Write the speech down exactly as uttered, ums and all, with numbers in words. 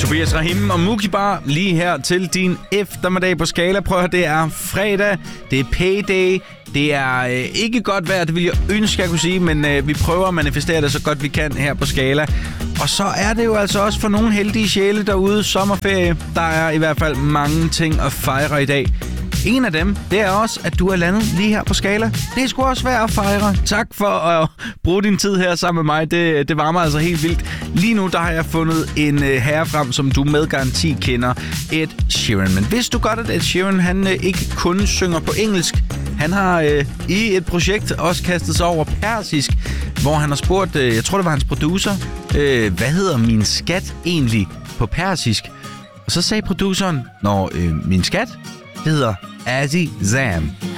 Tobias Rahim og Muki Bar lige her til din eftermiddag på Skala. Prøv at høre, det er fredag, det er payday, det er øh, ikke godt vejr, det vil jeg ønske, jeg kunne sige, men øh, vi prøver at manifestere det så godt vi kan her på Skala. Og så er det jo altså også for nogle heldige sjæle derude, sommerferie. Der er i hvert fald mange ting at fejre i dag. En af dem, det er også, at du er landet lige her på Skala. Det er sgu også værd at fejre. Tak for at bruge din tid her sammen med mig. Det, det varmer altså helt vildt. Lige nu, der har jeg fundet en uh, herre frem, som du med garanti kender. Ed Sheeran. Men vidste du godt, at Ed Sheeran, han uh, ikke kun synger på engelsk? Han har uh, i et projekt også kastet sig over persisk, hvor han har spurgt, uh, jeg tror det var hans producer, uh, hvad hedder min skat egentlig på persisk? Og så sagde produceren, når uh, min skat, det hedder Azizam.